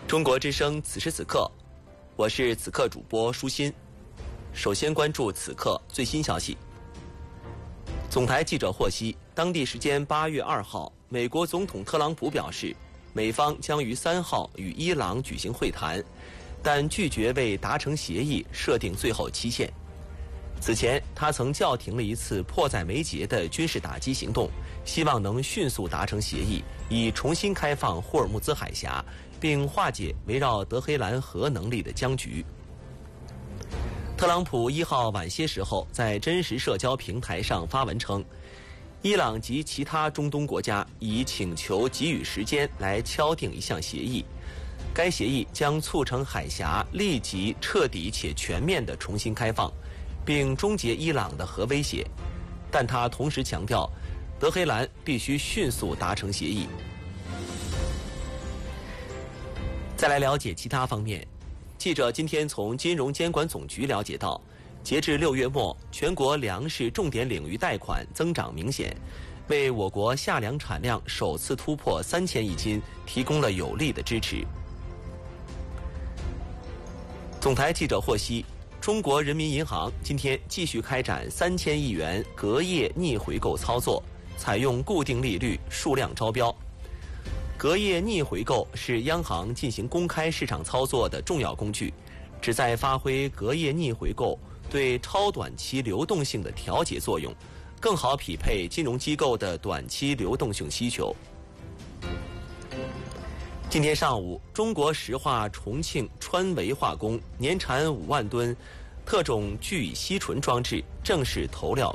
中国之声此时此刻，我是此刻主播舒心。首先关注此刻最新消息。总台记者获悉，当地时间8月2号，美国总统特朗普表示，美方将于3号与伊朗举行会谈，但拒绝为达成协议设定最后期限。此前，他曾叫停了一次迫在眉睫的军事打击行动，希望能迅速达成协议，以重新开放霍尔木兹海峡，并化解围绕德黑兰核能力的僵局。特朗普1号晚些时候在真实社交平台上发文称，伊朗及其他中东国家已请求给予时间来敲定一项协议，该协议将促成海峡立即、彻底且全面地重新开放，并终结伊朗的核威胁。但他同时强调，德黑兰必须迅速达成协议。再来了解其他方面。记者今天从金融监管总局了解到，截至6月末，全国粮食重点领域贷款增长明显，为我国夏粮产量首次突破3000亿斤提供了有力的支持。总台记者获悉，中国人民银行今天继续开展3000亿元隔夜逆回购操作，采用固定利率、数量招标。隔夜逆回购是央行进行公开市场操作的重要工具，旨在发挥隔夜逆回购对超短期流动性的调节作用，更好匹配金融机构的短期流动性需求。今天上午，中国石化重庆川维化工年产5万吨特种聚乙烯醇装置正式投料